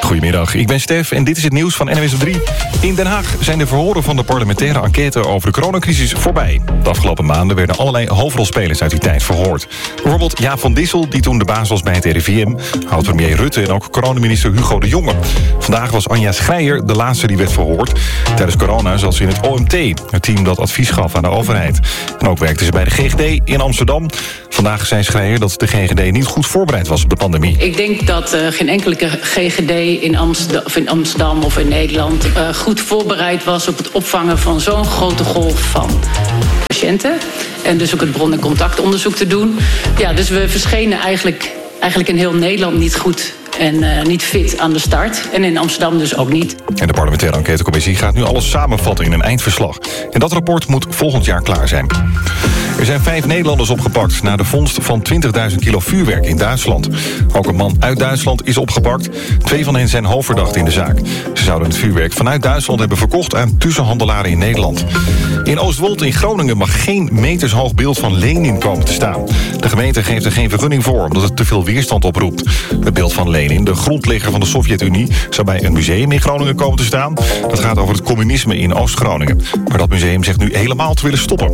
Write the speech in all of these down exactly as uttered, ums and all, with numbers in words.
Goedemiddag, ik ben Stef en dit is het nieuws van N W S op drie. In Den Haag zijn de verhoren van de parlementaire enquête over de coronacrisis voorbij. De afgelopen maanden werden allerlei hoofdrolspelers uit die tijd verhoord. Bijvoorbeeld Jaap van Dissel, die toen de baas was bij het R I V M... oud-premier Rutte en ook coronaminister Hugo de Jonge. Vandaag was Anja Schreier de laatste die werd verhoord. Tijdens corona zat ze in het O M T, het team dat advies gaf aan de overheid. En ook werkte ze bij de G G D in Amsterdam. Vandaag zei Schreier dat de G G D niet goed voorbereid was op de pandemie. Ik denk dat uh, geen enkele G G D in Amsterdam of in, Amsterdam of in Nederland uh, goed voorbereid was op het opvangen van zo'n grote golf van patiënten. En dus ook het bron- en contactonderzoek te doen. Ja, dus we verschenen eigenlijk, eigenlijk in heel Nederland niet goed en uh, niet fit aan de start. En in Amsterdam dus ook niet. En de parlementaire enquêtecommissie gaat nu alles samenvatten in een eindverslag. En dat rapport moet volgend jaar klaar zijn. Er zijn vijf Nederlanders opgepakt na de vondst van twintigduizend kilo vuurwerk in Duitsland. Ook een man uit Duitsland is opgepakt. Twee van hen zijn hoofdverdachten in de zaak. Ze zouden het vuurwerk vanuit Duitsland hebben verkocht aan tussenhandelaren in Nederland. In Oostwold in Groningen mag geen metershoog beeld van Lenin komen te staan. De gemeente geeft er geen vergunning voor, omdat het te veel weerstand oproept. Het beeld van Lenin, de grondlegger van de Sovjet-Unie, zou bij een museum in Groningen komen te staan. Dat gaat over het communisme in Oost-Groningen. Maar dat museum zegt nu helemaal te willen stoppen.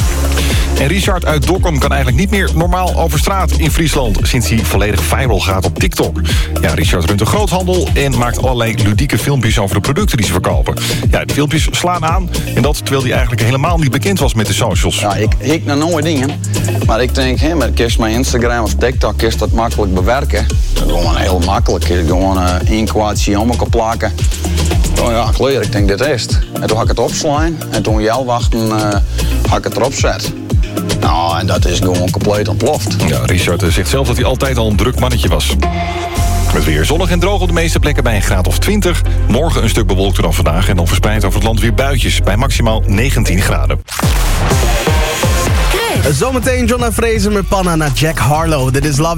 En Richard uit Dokkum kan eigenlijk niet meer normaal over straat in Friesland, sinds hij volledig viral gaat op TikTok. Ja, Richard runt een groothandel en maakt allerlei ludieke filmpjes over de producten die ze verkopen. Ja, die filmpjes slaan aan en dat terwijl hij eigenlijk helemaal niet bekend was met de socials. Ja, ik, ik naar nooit dingen, maar ik denk, hé, met kerst mijn Instagram of TikTok is dat makkelijk bewerken. Dat is gewoon heel makkelijk. Gewoon uh, één kwaadje om elkaar plakken. Oh ja, kleur, ik denk dit is het. En toen had ik het opslaan en toen jij wachten, uh, had ik het erop zet. Nou, en dat is gewoon compleet ontploft. Ja, Richard zegt zelf dat hij altijd al een druk mannetje was. Met weer zonnig en droog op de meeste plekken bij een graad of twintig. Morgen een stuk bewolkter dan vandaag en dan verspreid over het land weer buitjes bij maximaal negentien graden. Zometeen Jonna Fraser met Panna naar Jack Harlow. Dit is Love